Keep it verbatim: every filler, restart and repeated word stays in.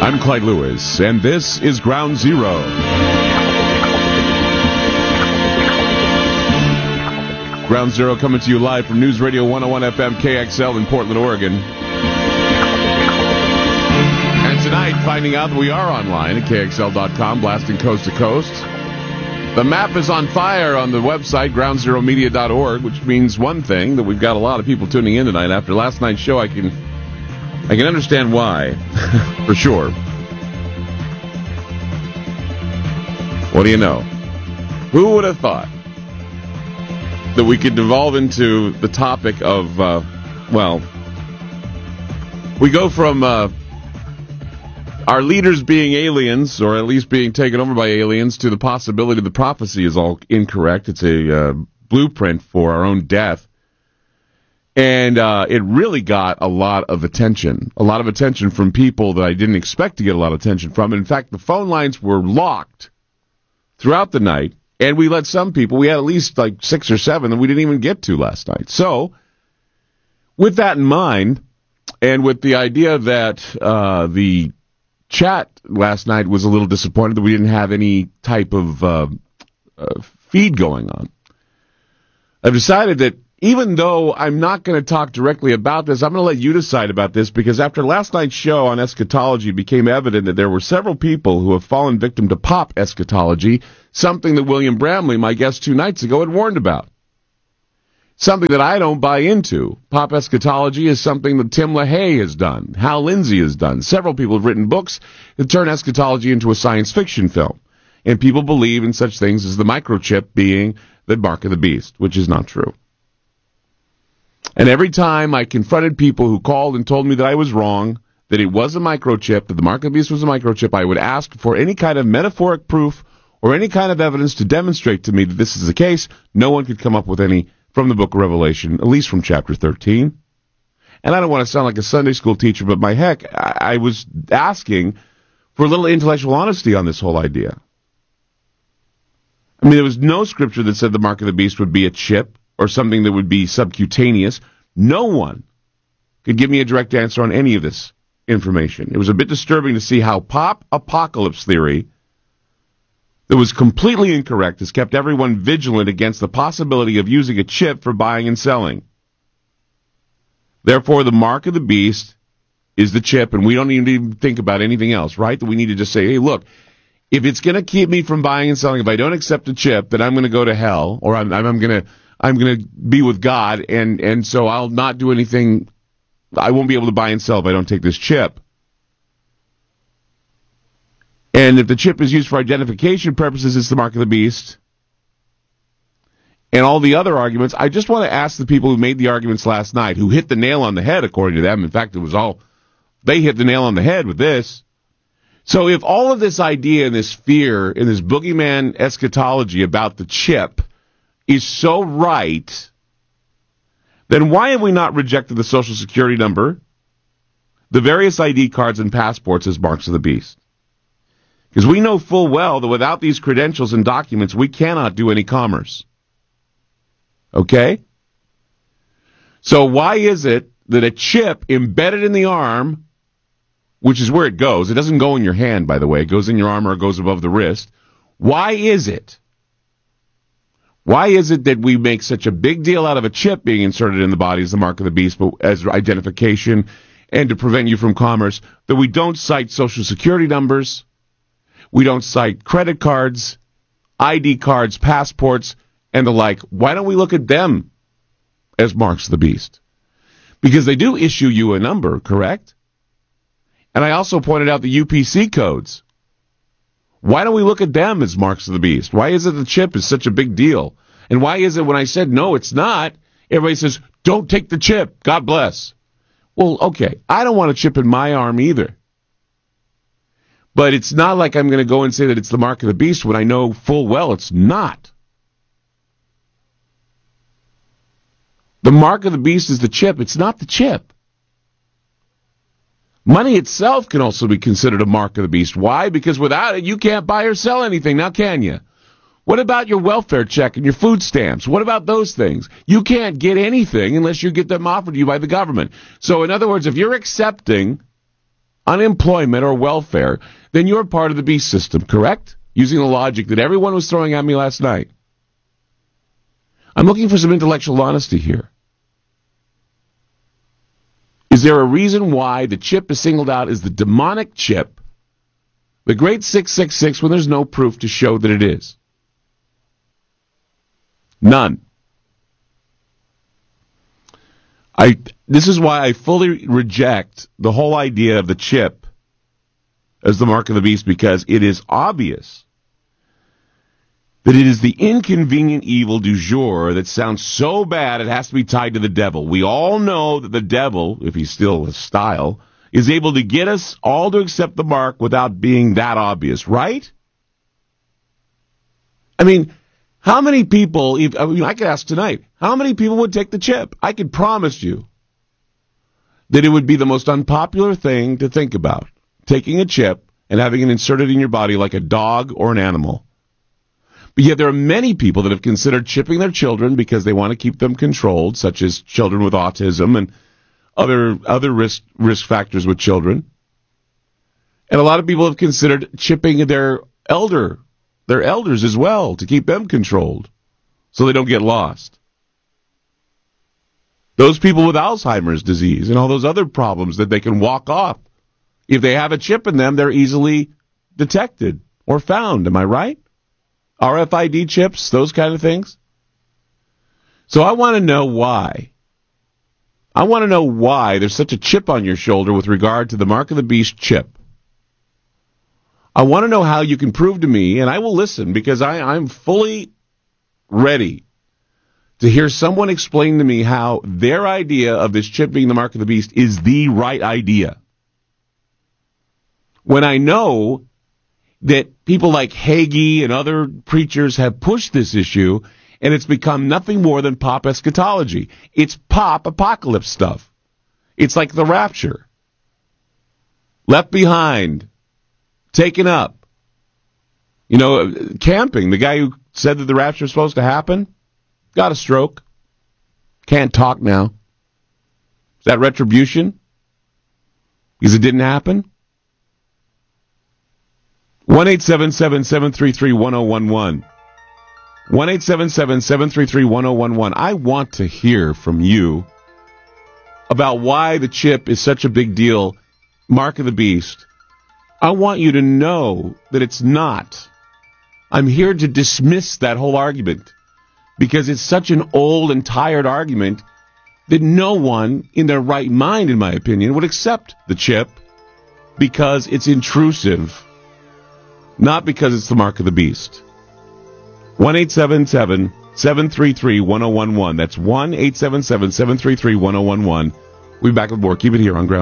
I'm Clyde Lewis, and this is Ground Zero. Ground Zero coming to you live from News Radio one oh one F M K X L in Portland, Oregon. And tonight, finding out that we are online at K X L dot com, blasting coast to coast. The map is on fire on the website, ground zero media dot org, which means one thing, that we've got a lot of people tuning in tonight. After last night's show, I can I can understand why, for sure. What do you know? Who would have thought that we could devolve into the topic of, uh, well, we go from uh, our leaders being aliens, or at least being taken over by aliens, to the possibility the prophecy is all incorrect. It's a uh, blueprint for our own death. And uh, it really got a lot of attention, a lot of attention from people that I didn't expect to get a lot of attention from. In fact, the phone lines were locked throughout the night. And we let some people, we had at least like six or seven that we didn't even get to last night. So, with that in mind, and with the idea that uh, the chat last night was a little disappointed that we didn't have any type of uh, uh, feed going on, I've decided that even though I'm not going to talk directly about this, I'm going to let you decide about this, because after last night's show on eschatology, it became evident that there were several people who have fallen victim to pop eschatology, something that William Bramley, my guest two nights ago, had warned about. Something that I don't buy into. Pop eschatology is something that Tim LaHaye has done, Hal Lindsey has done. Several people have written books that turn eschatology into a science fiction film. And people believe in such things as the microchip being the mark of the beast, which is not true. And every time I confronted people who called and told me that I was wrong, that it was a microchip, that the mark of the beast was a microchip, I would ask for any kind of metaphoric proof or any kind of evidence to demonstrate to me that this is the case. No one could come up with any from the book of Revelation, at least from chapter thirteen. And I don't want to sound like a Sunday school teacher, but my heck, I, I was asking for a little intellectual honesty on this whole idea. I mean, there was no scripture that said the mark of the beast would be a chip or something that would be subcutaneous. No one could give me a direct answer on any of this information. It was a bit disturbing to see how pop apocalypse theory that was completely incorrect has kept everyone vigilant against the possibility of using a chip for buying and selling. Therefore, the mark of the beast is the chip, and we don't even think about anything else, right? That we need to just say, hey, look, if it's going to keep me from buying and selling, if I don't accept a chip, then I'm going to go to hell, or I'm, I'm going to I'm going to be with God, and, and so I'll not do anything. I won't be able to buy and sell if I don't take this chip. And if the chip is used for identification purposes, it's the mark of the beast. And all the other arguments, I just want to ask the people who made the arguments last night, who hit the nail on the head, according to them. In fact, it was all, they hit the nail on the head with this. So if all of this idea and this fear and this boogeyman eschatology about the chip is so right, then why have we not rejected the Social Security number, the various I D cards and passports as marks of the beast? Because we know full well that without these credentials and documents, we cannot do any commerce. Okay? So why is it that a chip embedded in the arm, which is where it goes, it doesn't go in your hand, by the way, it goes in your arm or it goes above the wrist, why is it Why is it that we make such a big deal out of a chip being inserted in the body as the mark of the beast, but as identification and to prevent you from commerce, that we don't cite Social Security numbers, we don't cite credit cards, I D cards, passports, and the like? Why don't we look at them as marks of the beast? Because they do issue you a number, correct? And I also pointed out the U P C codes. Why don't we look at them as marks of the beast? Why is it the chip is such a big deal? And why is it when I said, no, it's not, everybody says, don't take the chip, God bless. Well, okay, I don't want a chip in my arm either. But it's not like I'm going to go and say that it's the mark of the beast when I know full well it's not. The mark of the beast is the chip. It's not the chip. Money itself can also be considered a mark of the beast. Why? Because without it, you can't buy or sell anything. Now, can you? What about your welfare check and your food stamps? What about those things? You can't get anything unless you get them offered to you by the government. So, in other words, if you're accepting unemployment or welfare, then you're part of the beast system, correct? Using the logic that everyone was throwing at me last night. I'm looking for some intellectual honesty here. Is there a reason why the chip is singled out as the demonic chip, the great six six six, when there's no proof to show that it is? None. I. This is why I fully reject the whole idea of the chip as the mark of the beast, because it is obvious that it is the inconvenient evil du jour that sounds so bad it has to be tied to the devil. We all know that the devil, if he's still a style, is able to get us all to accept the mark without being that obvious, right? I mean, how many people, if, I mean, I could ask tonight, how many people would take the chip? I could promise you that it would be the most unpopular thing to think about, taking a chip and having it inserted in your body like a dog or an animal. But yet there are many people that have considered chipping their children because they want to keep them controlled, such as children with autism and other other risk risk factors with children. And a lot of people have considered chipping their elder their elders as well to keep them controlled so they don't get lost. Those people with Alzheimer's disease and all those other problems that they can walk off. If they have a chip in them, they're easily detected or found. Am I right? R F I D chips, those kind of things. So I want to know why. I want to know why there's such a chip on your shoulder with regard to the Mark of the Beast chip. I want to know how you can prove to me, and I will listen, because I, I'm fully ready to hear someone explain to me how their idea of this chip being the Mark of the Beast is the right idea. When I know that people like Hagee and other preachers have pushed this issue, and it's become nothing more than pop eschatology. It's pop apocalypse stuff. It's like the rapture. Left behind. Taken up. You know, Camping, the guy who said that the rapture is supposed to happen, got a stroke. Can't talk now. Is that retribution? Because it didn't happen? one eight seven seven, seven three three, one zero one one. one eight seven seven, seven three three, one zero one one. I want to hear from you about why the chip is such a big deal, Mark of the Beast. I want you to know that it's not. I'm here to dismiss that whole argument because it's such an old and tired argument that no one in their right mind, in my opinion, would accept the chip because it's intrusive. Not because it's the Mark of the Beast. one eight seven seven, seven three three, one zero one one. That's one eight seven seven, seven three three, one zero one one. We'll be back with more. Keep it here on Ground.